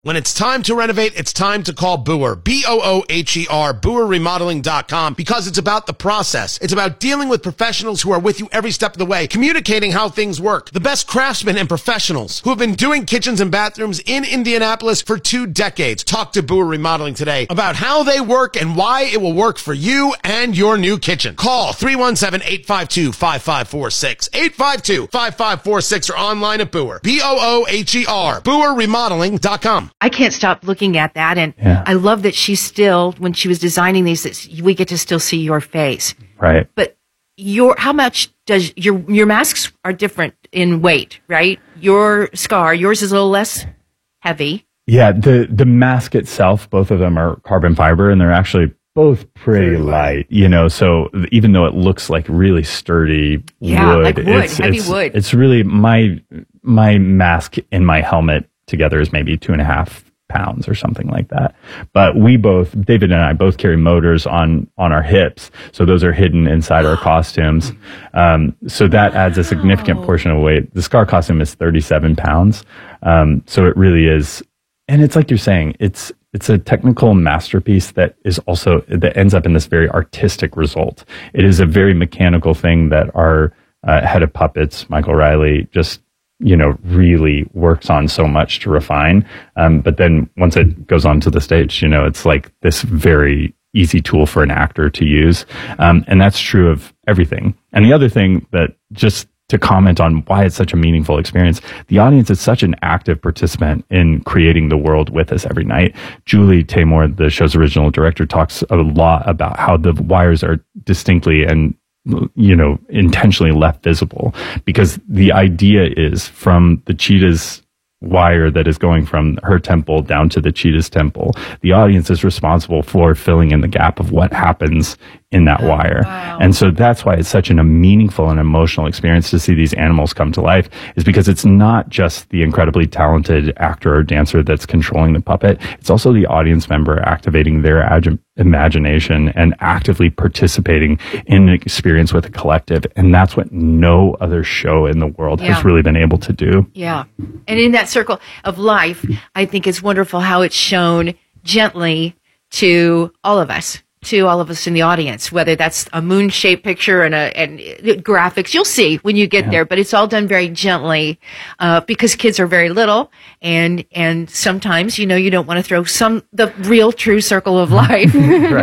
When it's time to renovate, it's time to call Booher, B-O-O-H-E-R, BooherRemodeling.com, because it's about the process. It's about dealing with professionals who are with you every step of the way, communicating how things work. The best craftsmen and professionals who have been doing kitchens and bathrooms in Indianapolis for 2 decades. Talk to Booher Remodeling today about how they work and why it will work for you and your new kitchen. Call 317-852-5546, 852-5546, or online at Booher, B-O-O-H-E-R, BooherRemodeling.com. I can't stop looking at that, and I love that she still, when she was designing these, that we get to still see your face. Right. But how much does your masks are different in weight, right? Your scar, yours is a little less heavy. Yeah, the mask itself, both of them are carbon fiber, and they're actually both pretty light, so even though it looks like really sturdy wood, heavy wood. It's really my mask and my helmet together is maybe 2.5 pounds or something like that. But David and I both carry motors on our hips. So those are hidden inside our costumes. So that adds a significant portion of weight. The scar costume is 37 pounds. So it really is. And it's like you're saying, it's a technical masterpiece that ends up in this very artistic result. It is a very mechanical thing that our head of puppets, Michael Riley, just really works on so much to refine. But then once it goes onto the stage, it's like this very easy tool for an actor to use. And that's true of everything. And the other thing that, just to comment on why it's such a meaningful experience, the audience is such an active participant in creating the world with us every night. Julie Taymor, the show's original director, talks a lot about how the wires are distinctly and intentionally left visible, because the idea is from the cheetah's wire that is going from her temple down to the cheetah's temple, the audience is responsible for filling in the gap of what happens in that wire. Wow. And so that's why it's such a meaningful and emotional experience to see these animals come to life, is because it's not just the incredibly talented actor or dancer that's controlling the puppet. It's also the audience member activating their imagination and actively participating in an experience with a collective. And that's what no other show in the world has really been able to do. Yeah. And in that circle of life, I think it's wonderful how it's shown gently to all of us in the audience, whether that's a moon-shaped picture and graphics. You'll see when you get there, but it's all done very gently, because kids are very little, and sometimes, you don't want to throw the real true circle of life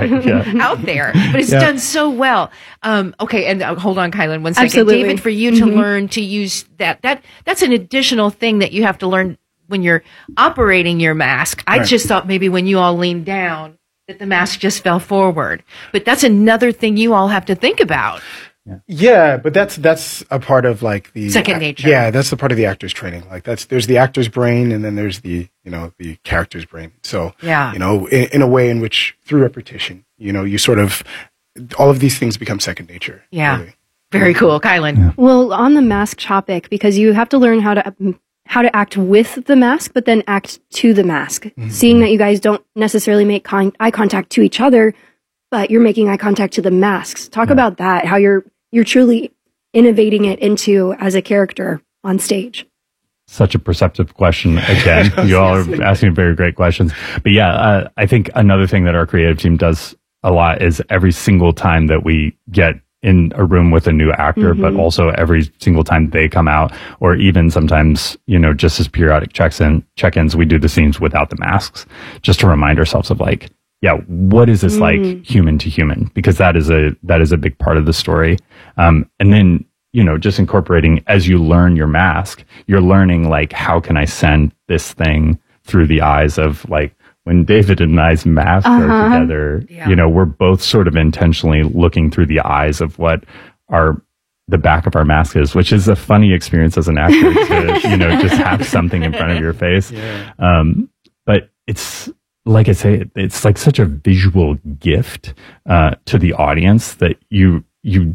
out there, but it's done so well. Okay. And hold on, Kylan, one second. Absolutely. David, for you to learn to use that's an additional thing that you have to learn when you're operating your mask. I just thought maybe when you all leaned down, that the mask just fell forward. But that's another thing you all have to think about. Yeah, but that's a part of like the second nature. Yeah, that's the part of the actor's training. Like there's the actor's brain, and then there's the the character's brain. So in a way in which through repetition, you sort of all of these things become second nature. Yeah, really. Very cool, Kylan. Yeah. Well, on the mask topic, because you have to learn how to act with the mask, but then act to the mask. Mm-hmm. Seeing that you guys don't necessarily make eye contact to each other, but you're making eye contact to the masks. Talk about that, how you're truly innovating it into as a character on stage. Such a perceptive question again. You all are asking very great questions. But I think another thing that our creative team does a lot is every single time that we get in a room with a new actor, but also every single time they come out, or even sometimes, just as periodic check-ins, we do the scenes without the masks, just to remind ourselves of what is this like human to human? Because that is a big part of the story. And then, just incorporating, as you learn your mask, you're learning how can I send this thing through the eyes of when David and I's masks are together, we're both sort of intentionally looking through the eyes of what the back of our mask is, which is a funny experience as an actor to, just have something in front of your face. Yeah. But it's, like I say, it's like such a visual gift to the audience that you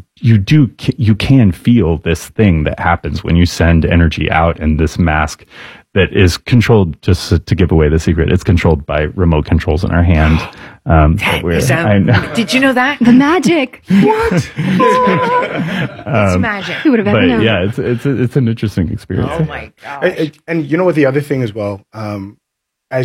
can feel this thing that happens when you send energy out, and this mask that is controlled, just to give away the secret, it's controlled by remote controls in our hand. I know. Did you know that? The magic. What? It's magic. Who would have ever known? Yeah, it's an interesting experience. Oh my gosh. And you know what, the other thing as well,